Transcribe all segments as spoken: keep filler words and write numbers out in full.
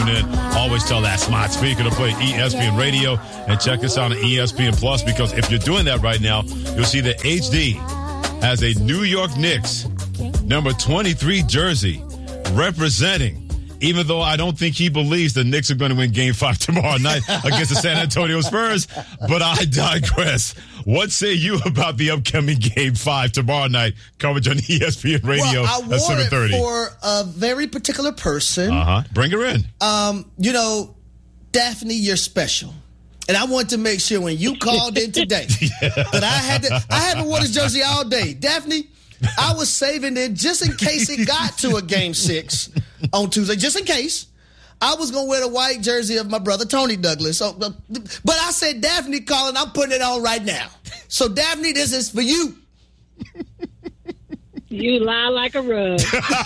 in, always tell that smart speaker to play E S P N Radio and check us out on E S P N Plus, because if you're doing that right now, you'll see that H D has a New York Knicks number twenty-three jersey representing, even though I don't think he believes the Knicks are going to win Game five tomorrow night against the San Antonio Spurs, but I digress. What say you about the upcoming Game five tomorrow night, coverage on E S P N Radio well, at seven thirty? I wore it for a very particular person. Uh-huh. Bring her in. Um, you know, Daphne, you're special. And I want to make sure when you called in today yeah. that I had to, I haven't worn this jersey all day. Daphne, I was saving it just in case it got to a game six on Tuesday, just in case. I was going to wear the white jersey of my brother, Tony Douglas. So, but I said, Daphne calling, I'm putting it on right now. So, Daphne, this is for you. You lie like a rug.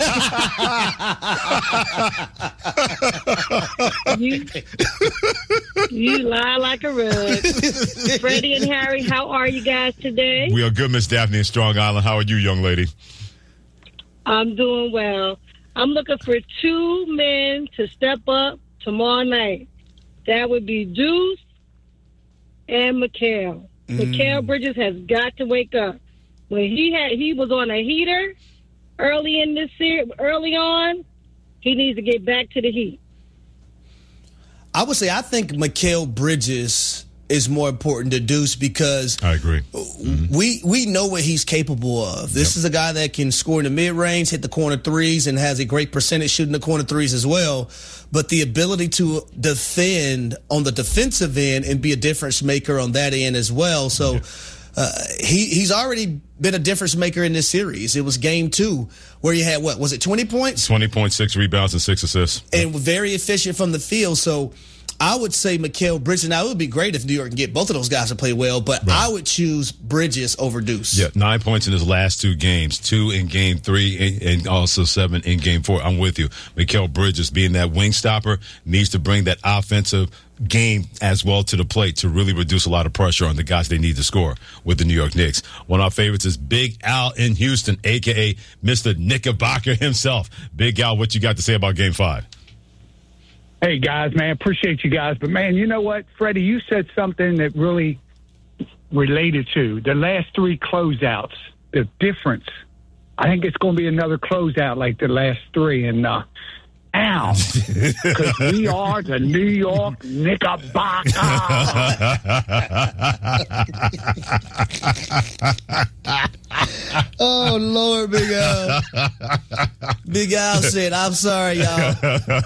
you, you lie like a rug. Freddie and Harry, how are you guys today? We are good, Miss Daphne in Strong Island. How are you, young lady? I'm doing well. I'm looking for two men to step up tomorrow night. That would be Deuce and Mikal. Mm. Mikal Bridges has got to wake up. When he had he was on a heater early in this series, early on, he needs to get back to the heat. I would say I think Mikal Bridges is more important to Deuce because I agree. Mm-hmm. We we know what he's capable of. This yep. is a guy that can score in the mid-range, hit the corner threes, and has a great percentage shooting the corner threes as well. But the ability to defend on the defensive end and be a difference maker on that end as well. So yeah. uh, he he's already been a difference maker in this series. It was game two where you had, what, was it twenty points? twenty point six rebounds and six assists. And very efficient from the field. So I would say Mikal Bridges. Now, it would be great if New York can get both of those guys to play well, but right. I would choose Bridges over Deuce. Yeah, nine points in his last two games, two in game three and, and also seven in game four. I'm with you. Mikal Bridges, being that wing stopper, needs to bring that offensive game as well to the plate to really reduce a lot of pressure on the guys they need to score with the New York Knicks. One of our favorites is Big Al in Houston, a k a. Mister Knickerbocker himself. Big Al, what you got to say about game five? Hey, guys, man, appreciate you guys. But, man, you know what, Freddie, you said something that really related to the last three closeouts, the difference. I think it's going to be another closeout like the last three. And, uh, ow, because we are the New York Knickerbockers. Oh, Lord, Big Al. Big Al said, I'm sorry, y'all.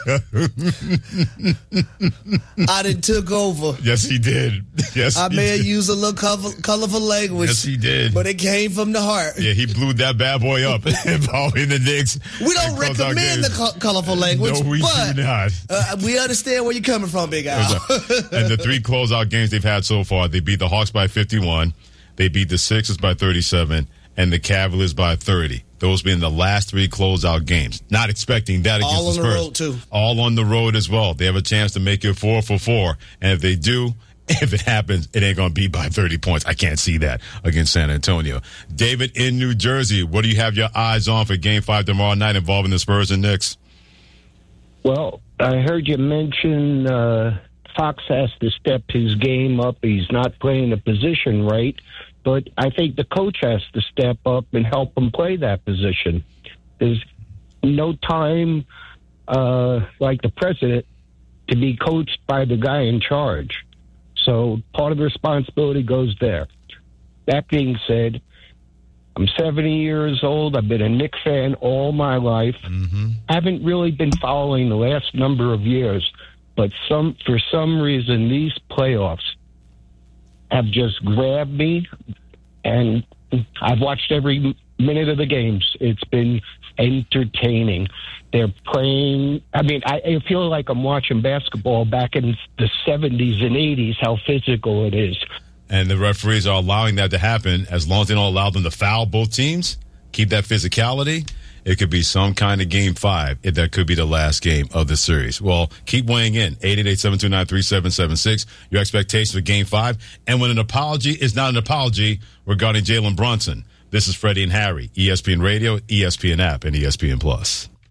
I done took over. Yes, he did. Yes, I he may did. have used a little colorful, colorful language. Yes, he did. But it came from the heart. Yeah, he blew that bad boy up involving the Knicks. We don't recommend the co- colorful language, no, we but do not. Uh, we understand where you're coming from, Big Al. And the three closeout games they've had so far, they beat the Hawks by fifty-one, they beat the Sixers by thirty-seven, and the Cavaliers by thirty. Those being the last three closeout games. Not expecting that against All the Spurs. on the road, too. All on the road as well. They have a chance to make it four for four. And if they do, if it happens, it ain't going to be by thirty points. I can't see that against San Antonio. David in New Jersey, what do you have your eyes on for game five tomorrow night involving the Spurs and Knicks? Well, I heard you mention uh, Fox has to step his game up. He's not playing the position right. But I think the coach has to step up and help him play that position. There's no time uh, like the president to be coached by the guy in charge. So part of the responsibility goes there. That being said, I'm seventy years old. I've been a Knicks fan all my life. Mm-hmm. Haven't really been following the last number of years, but some for some reason these playoffs have just grabbed me, and I've watched every minute of the games. It's been entertaining. They're playing. I mean, I, I feel like I'm watching basketball back in the seventies and eighties, how physical it is. And the referees are allowing that to happen as long as they don't allow them to foul both teams, keep that physicality. It could be some kind of game five. If that could be the last game of the series. Well, keep weighing in. eight eight eight, seven two nine, three seven seven six. Your expectations for game five. And when an apology is not an apology regarding Jalen Brunson. This is Freddie and Harry. E S P N Radio, E S P N app, and E S P N Plus.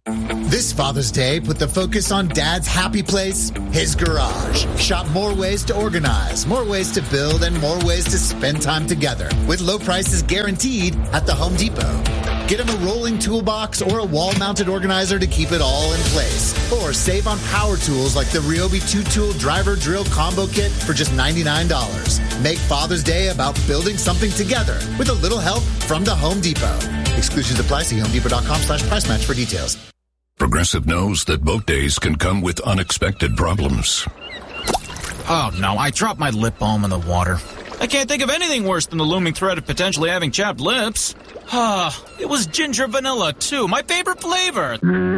This Father's Day, put the focus on Dad's happy place, his garage. Shop more ways to organize, more ways to build, and more ways to spend time together with low prices guaranteed at the Home Depot. Get him a rolling toolbox or a wall-mounted organizer to keep it all in place. Or save on power tools like the Ryobi two-tool driver drill combo kit for just ninety-nine dollars. Make Father's Day about building something together with a little help from the Home Depot. Exclusions apply. See homedepot.com slash price match for details. Progressive knows that boat days can come with unexpected problems. Oh, no, I dropped my lip balm in the water. I can't think of anything worse than the looming threat of potentially having chapped lips. Ah, it was ginger vanilla, too, my favorite flavor.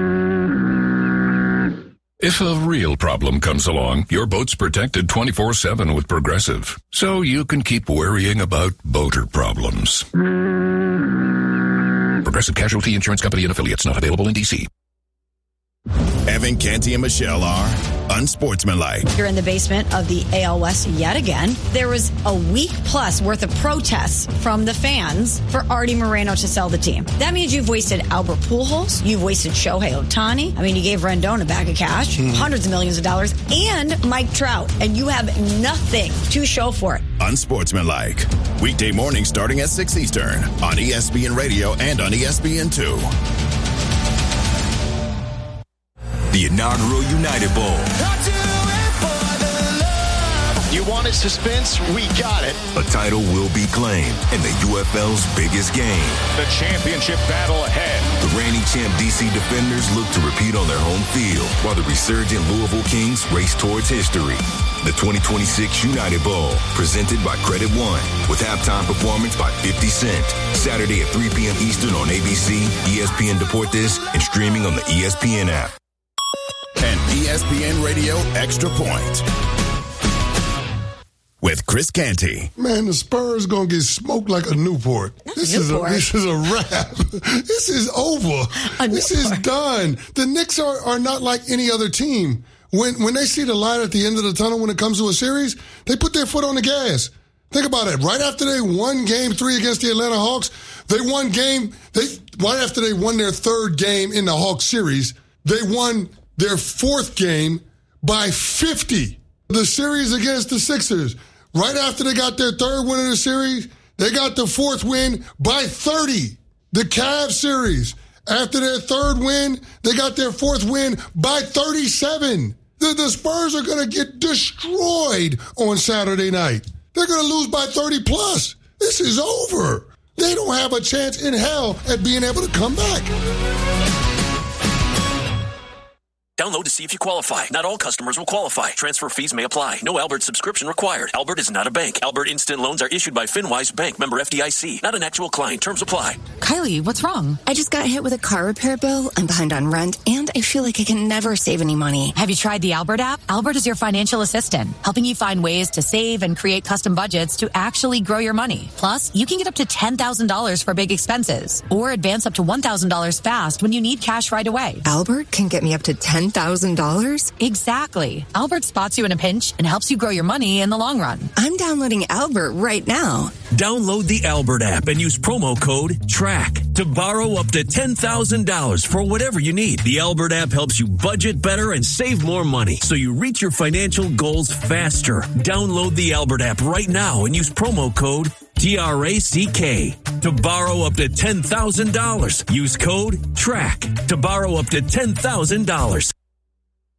If a real problem comes along, your boat's protected twenty-four seven with Progressive, so you can keep worrying about boater problems. Progressive Casualty Insurance Company and Affiliates, not available in D C Evan, Canty, and Michelle are unsportsmanlike. You're in the basement of the A L West yet again. There was a week plus worth of protests from the fans for Artie Moreno to sell the team. That means you've wasted Albert Pujols, you've wasted Shohei Ohtani. I mean, you gave Rendon a bag of cash, mm. hundreds of millions of dollars, and Mike Trout, and you have nothing to show for it. Unsportsmanlike. Weekday morning starting at six Eastern on E S P N Radio and on E S P N two. The inaugural United Bowl. You wanted suspense? We got it. A title will be claimed in the U F L's biggest game. The championship battle ahead. The reigning champ D C Defenders look to repeat on their home field, while the resurgent Louisville Kings race towards history. The twenty twenty-six United Bowl, presented by Credit One, with halftime performance by fifty Cent. Saturday at three p.m. Eastern on A B C, E S P N Deportes, and streaming on the E S P N app. And E S P N Radio Extra Point with Chris Canty. Man, the Spurs gonna get smoked like a Newport. Not this Newport. is a this is a wrap. This is over. A this Newport. is done. The Knicks are, are not like any other team. When when they see the light at the end of the tunnel when it comes to a series, they put their foot on the gas. Think about it. Right after they won game three against the Atlanta Hawks, they won game they right after they won their third game in the Hawks series, they won their fourth game by fifty. The series against the Sixers, right after they got their third win of the series, they got the fourth win by thirty. The Cavs series, after their third win, they got their fourth win by thirty-seven. The, the Spurs are going to get destroyed on Saturday night. They're going to lose by thirty plus. This is over. They don't have a chance in hell at being able to come back. Download to see if you qualify. Not all customers will qualify. Transfer fees may apply. No Albert subscription required. Albert is not a bank. Albert Instant Loans are issued by FinWise Bank, member F D I C. Not an actual client. Terms apply. Kylie, what's wrong? I just got hit with a car repair bill. I'm behind on rent, and I feel like I can never save any money. Have you tried the Albert app? Albert is your financial assistant, helping you find ways to save and create custom budgets to actually grow your money. Plus, you can get up to ten thousand dollars for big expenses, or advance up to one thousand dollars fast when you need cash right away. Albert can get me up to ten thousand dollars? Exactly. Albert spots you in a pinch and helps you grow your money in the long run. I'm downloading Albert right now. Download the Albert app and use promo code TRACK to borrow up to ten thousand dollars for whatever you need. The Albert app helps you budget better and save more money so you reach your financial goals faster. Download the Albert app right now and use promo code T R A C K to borrow up to ten thousand dollars. Use code TRACK to borrow up to ten thousand dollars.